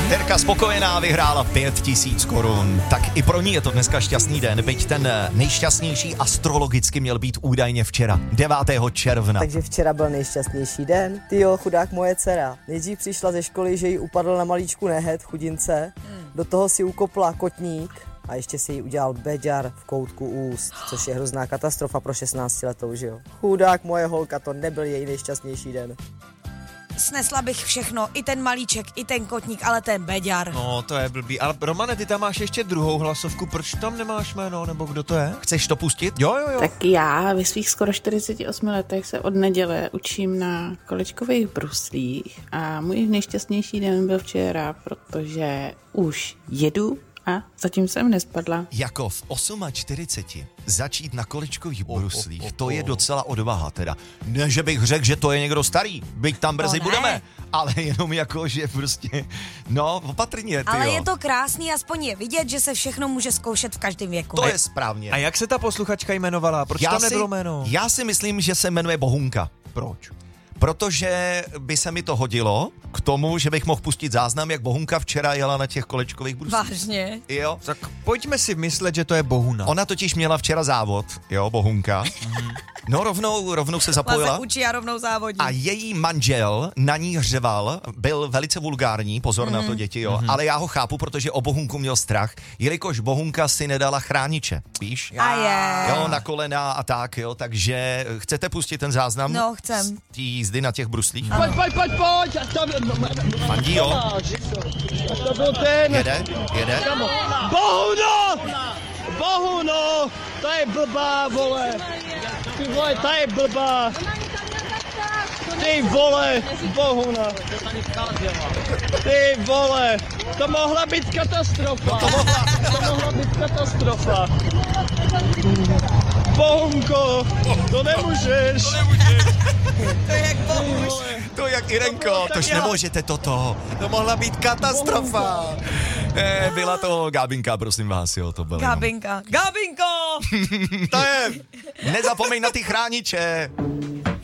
Terka spokojená, vyhrála 5000 korun. Tak i pro ní je to dneska šťastný den, byť ten nejšťastnější astrologicky měl být údajně včera, 9. června. Takže včera byl nejšťastnější den. Tyjo, chudák moje dcera. Nejdřív přišla ze školy, že jí upadl na malíčku nehet, chudince. Do toho si ukopla kotník a ještě si jí udělal beďar v koutku úst, což je hrozná katastrofa pro 16letou, že jo. Chudák moje holka, to nebyl její nejšťastnější den. Snesla bych všechno, i ten malíček, i ten kotník, ale ten beďar. No, to je blbý. Ale Romane, ty tam máš ještě druhou hlasovku, proč tam nemáš jméno, nebo kdo to je? Chceš to pustit? Jo. Tak já ve svých skoro 48 letech se od neděle učím na kolečkových bruslích a můj nejšťastnější den byl včera, protože už jedu a zatím jsem nespadla. Jako v 48 začít na kolečkových bruslích, to je docela odvaha teda. Ne, že bych řekl, že to je někdo starý, byť tam brzy budeme, ale jenom jako, že prostě, no, opatrně, tyjo. Ale je to krásný, aspoň je vidět, že se všechno může zkoušet v každém věku. To je správně. A jak se ta posluchačka jmenovala? Proč tam nebylo jméno? Já si myslím, že se jmenuje Bohunka. Proč? Protože by se mi to hodilo k tomu, že bych mohl pustit záznam, jak Bohunka včera jela na těch kolečkových bruslích. Vážně? Jo. Tak pojďme si myslet, že to je Bohuna. Ona totiž měla včera závod, jo, Bohunka. No rovnou se zapojila. Se učí a rovnou závodí. A její manžel na ní hřeval, byl velice vulgární, pozor na to děti, jo. Ale já ho chápu, protože o Bohunku měl strach, jelikož Bohunka si nedala chrániče, víš? A je. Jo, na kolena a tak, jo, takže chcete pustit ten záznam? No, chcem. Té jízdy na těch bruslích? Pojď! Fandí, jo? To byl ten! Jede? Bohuno! To je blbá, vole! Ty vole, ta je blbá! Ty vole, Bohuna! Ty vole! To mohla být katastrofa! To mohla být katastrofa! Bohunko, to nemůžeš! To je jak Bohuš. To je jak Irenko, tož nemůžete toto. To mohla být katastrofa. Byla to Gábinka, prosím vás, jo, to bylo. Gábinko! To je, nezapomeň na ty chrániče.